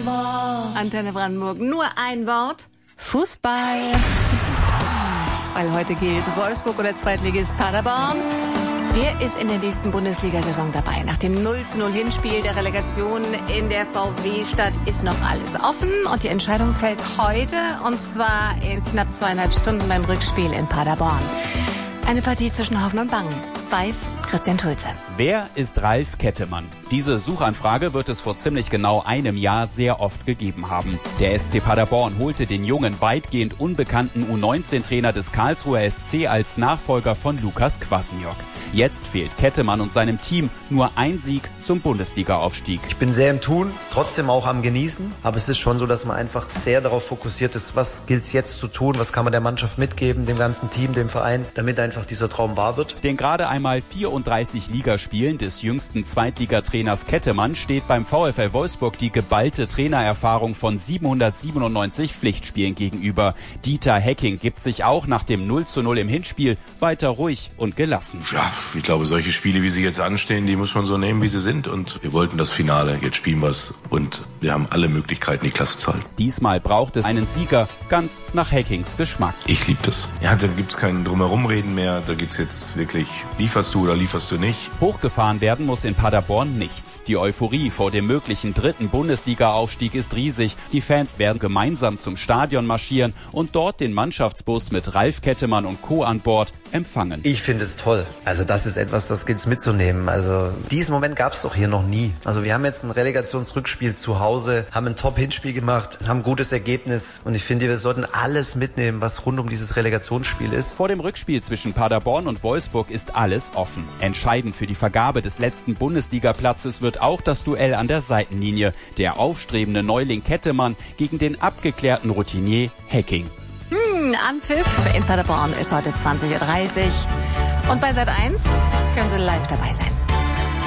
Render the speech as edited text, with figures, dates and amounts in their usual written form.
Antenne Brandenburg. Nur ein Wort. Fußball. Weil heute geht Wolfsburg oder Zweitligist Paderborn. Wer ist in der nächsten Bundesliga-Saison dabei? Nach dem 0:0 Hinspiel der Relegation in der VW-Stadt ist noch alles offen und die Entscheidung fällt heute, und zwar in knapp 2,5 Stunden beim Rückspiel in Paderborn. Eine Partie zwischen Hoffen und Bangen. Weiß Christian Schulze. Wer ist Ralf Kettemann? Diese Suchanfrage wird es vor ziemlich genau einem Jahr sehr oft gegeben haben. Der SC Paderborn holte den jungen, weitgehend unbekannten U19-Trainer des Karlsruher SC als Nachfolger von Lukas Kwasniok. Jetzt fehlt Kettemann und seinem Team nur ein Sieg zum Bundesliga-Aufstieg. Ich bin sehr im Tun, trotzdem auch am Genießen. Aber es ist schon so, dass man einfach sehr darauf fokussiert ist, was gilt es jetzt zu tun, was kann man der Mannschaft mitgeben, dem ganzen Team, dem Verein, damit einfach dieser Traum wahr wird. Den gerade einmal 34 Ligaspielen des jüngsten Zweitligatrainers Kettemann steht beim VfL Wolfsburg die geballte Trainererfahrung von 797 Pflichtspielen gegenüber. Dieter Hecking gibt sich auch nach dem 0:0 im Hinspiel weiter ruhig und gelassen. Ja, ich glaube, solche Spiele, wie sie jetzt anstehen, die muss man so nehmen, wie sie sind. Und wir wollten das Finale, jetzt spielen wir es und wir haben alle Möglichkeiten, die Klasse zu halten. Diesmal braucht es einen Sieger, ganz nach Hackings Geschmack. Ich liebe das. Ja, da gibt's kein Drumherumreden mehr. Da geht's jetzt wirklich, lieferst du oder lieferst du nicht. Hochgefahren werden muss in Paderborn nichts. Die Euphorie vor dem möglichen 3. Bundesliga-Aufstieg ist riesig. Die Fans werden gemeinsam zum Stadion marschieren und dort den Mannschaftsbus mit Ralf Kettemann und Co. an Bord empfangen. Ich finde es toll. Also das ist etwas, das gilt's mitzunehmen. Also diesen Moment gab es doch hier noch nie. Also wir haben jetzt ein Relegationsrückspiel zu Hause, haben ein Top-Hinspiel gemacht, haben ein gutes Ergebnis und ich finde, wir sollten alles mitnehmen, was rund um dieses Relegationsspiel ist. Vor dem Rückspiel zwischen Paderborn und Wolfsburg ist alles offen. Entscheidend für die Vergabe des letzten Bundesliga-Platzes wird auch das Duell an der Seitenlinie. Der aufstrebende Neuling Kettemann gegen den abgeklärten Routinier Hecking. Anpfiff in Paderborn ist heute 20:30 Uhr. Und bei Sat.1 können Sie live dabei sein.